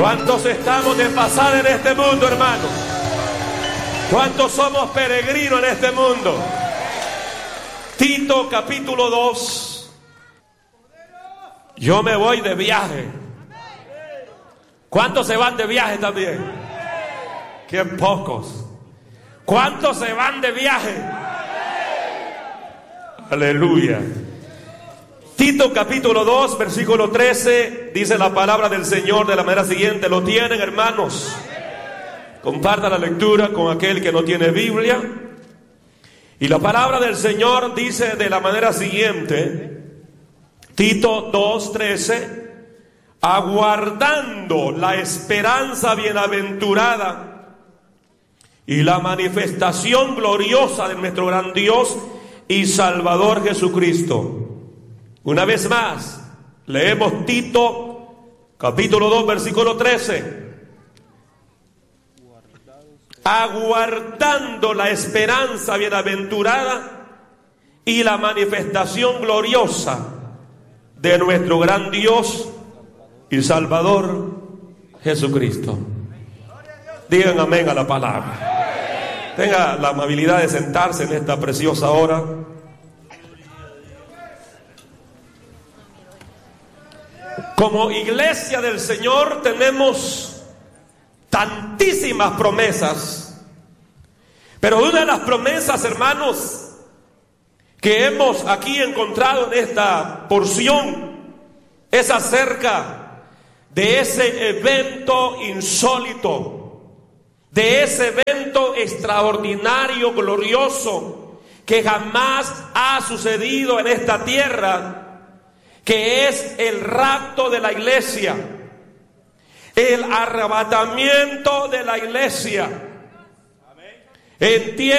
¿Cuántos estamos de pasada en este mundo, hermano? ¿Cuántos somos peregrinos en este mundo? Tito capítulo 2. Yo me voy de viaje. ¿Cuántos se van de viaje también? ¡Qué pocos! ¿Cuántos se van de viaje? Aleluya. Tito capítulo 2 versículo 13 dice la palabra del Señor de la manera siguiente. ¿Lo tienen, hermanos? Comparta la lectura con aquel que no tiene Biblia. Y la palabra del Señor dice de la manera siguiente, Tito 2:13, aguardando la esperanza bienaventurada y la manifestación gloriosa de nuestro gran Dios y Salvador Jesucristo. Una vez más, leemos Tito capítulo 2 versículo 13. Aguardando la esperanza bienaventurada y la manifestación gloriosa de nuestro gran Dios y Salvador Jesucristo. Digan amén a la palabra. Tenga la amabilidad de sentarse en esta preciosa hora. Como iglesia del Señor tenemos tantísimas promesas, pero una de las promesas, hermanos, que hemos aquí encontrado en esta porción es acerca de ese evento insólito, de ese evento extraordinario, glorioso, que jamás ha sucedido en esta tierra, que es el rapto de la iglesia, el arrebatamiento de la iglesia. En tiempos